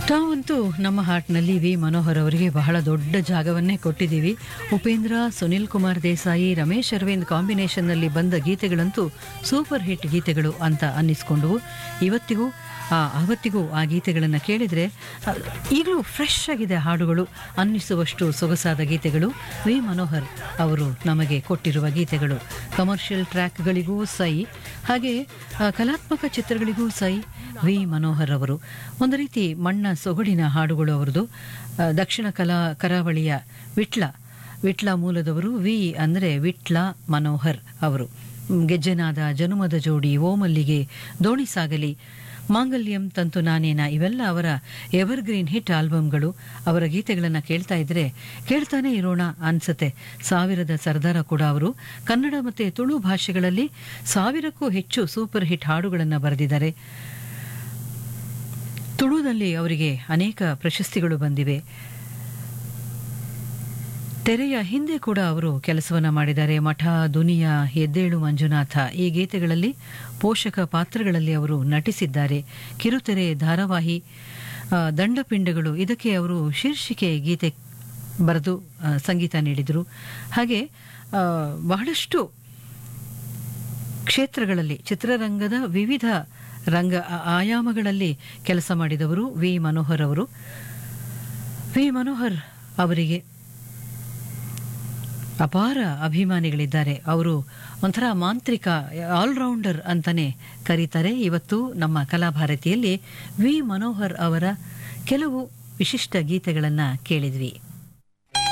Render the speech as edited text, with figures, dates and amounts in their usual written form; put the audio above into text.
ತಾವಂತೂ ನಮ್ಮ ಹಾರ್ಟ್ನಲ್ಲಿ ವಿ ಮನೋಹರ್ ಅವರಿಗೆ ಬಹಳ ದೊಡ್ಡ ಜಾಗವನ್ನೇ ಕೊಟ್ಟಿದ್ದೀವಿ. ಉಪೇಂದ್ರ, ಸುನಿಲ್ ಕುಮಾರ್ ದೇಸಾಯಿ, ರಮೇಶ್ ಅರವಿಂದ್ ಕಾಂಬಿನೇಷನ್ನಲ್ಲಿ ಬಂದ ಗೀತೆಗಳಂತೂ ಸೂಪರ್ ಹಿಟ್ ಗೀತೆಗಳು ಅಂತ ಅನ್ನಿಸ್ಕೊಂಡವು. ಆವತ್ತಿಗೂ ಆ ಗೀತೆಗಳನ್ನು ಕೇಳಿದರೆ ಈಗಲೂ ಫ್ರೆಶ್ ಆಗಿದೆ ಹಾಡುಗಳು ಅನ್ನಿಸುವಷ್ಟು ಸೊಗಸಾದ ಗೀತೆಗಳು ವಿ ಮನೋಹರ್ ಅವರು ನಮಗೆ ಕೊಟ್ಟಿರುವ ಗೀತೆಗಳು. ಕಮರ್ಷಿಯಲ್ ಟ್ರ್ಯಾಕ್ಗಳಿಗೂ ಸೈ, ಹಾಗೆ ಕಲಾತ್ಮಕ ಚಿತ್ರಗಳಿಗೂ ಸೈ ವಿ ಮನೋಹರ್ ಅವರು. ಒಂದು ರೀತಿ ಮಣ್ಣ ಸೊಗಡಿನ ಹಾಡುಗಳು ಅವರದು. ದಕ್ಷಿಣ ಕರಾವಳಿಯ ವಿಟ್ಲ ಮೂಲದವರು. ವಿ ಅಂದರೆ ವಿಟ್ಲ ಮನೋಹರ್ ಅವರು. ಗೆಜ್ಜೆನಾದ, ಜನುಮದ ಜೋಡಿ, ಓಮಲ್ಲಿಗೆ, ದೋಣಿ ಸಾಗಲಿ, ಮಾಂಗಲ್ಯಂ ತಂತು ನಾನೇನ ಇವೆಲ್ಲ ಅವರ ಎವರ್ಗ್ರೀನ್ ಹಿಟ್ ಆಲ್ಬಮ್ಗಳು. ಅವರ ಗೀತೆಗಳನ್ನು ಕೇಳ್ತಾ ಇದ್ರೆ ಕೇಳ್ತಾನೆ ಇರೋಣ ಅನ್ಸುತ್ತೆ. 1000ದ ಸರ್ದಾರ ಕೂಡ ಅವರು. ಕನ್ನಡ ಮತ್ತು ತುಳು ಭಾಷೆಗಳಲ್ಲಿ 1000ಕ್ಕೂ ಹೆಚ್ಚು ಸೂಪರ್ ಹಿಟ್ ಹಾಡುಗಳನ್ನು ಬರೆದಿದ್ದಾರೆ. ತುಳುದಲ್ಲಿ ಅವರಿಗೆ ಅನೇಕ ಪ್ರಶಸ್ತಿಗಳು ಬಂದಿವೆ. ತೆರೆಯ ಹಿಂದೆ ಕೂಡ ಅವರು ಕೆಲಸವನ್ನ ಮಾಡಿದ್ದಾರೆ. ಮಠ, ದುನಿಯಾ, ಎದ್ದೇಳು ಮಂಜುನಾಥ ಈ ಗೀತೆಗಳಲ್ಲಿ ಪೋಷಕ ಪಾತ್ರಗಳಲ್ಲಿ ಅವರು ನಟಿಸಿದ್ದಾರೆ. ಕಿರುತೆರೆ, ಧಾರಾವಾಹಿ, ದಂಡಪಿಂಡಗಳು ಇದಕ್ಕೆ ಅವರು ಶೀರ್ಷಿಕೆ ಗೀತೆ ಬರೆದು ಸಂಗೀತ ನೀಡಿದರು. ಹಾಗೆ ಬಹಳಷ್ಟು ಕ್ಷೇತ್ರಗಳಲ್ಲಿ ಚಿತ್ರರಂಗದ ವಿವಿಧ ಆಯಾಮಗಳಲ್ಲಿ ಕೆಲಸ ಮಾಡಿದವರು ವಿ ಮನೋಹರ್ ಅವರು. ವಿ ಮನೋಹರ್ ಅವರಿಗೆ ಅಪಾರ ಅಭಿಮಾನಿಗಳಿದ್ದಾರೆ. ಅವರು ಒಂಥರ ಮಾಂತ್ರಿಕ ಆಲ್ರೌಂಡರ್ ಅಂತಾನೆ ಕರೀತಾರೆ. ಇವತ್ತು ನಮ್ಮ ಕಲಾಭಾರತಿಯಲ್ಲಿ ವಿ ಮನೋಹರ್ ಅವರ ಕೆಲವು ವಿಶಿಷ್ಟ ಗೀತೆಗಳನ್ನು ಕೇಳಿದ್ವಿ.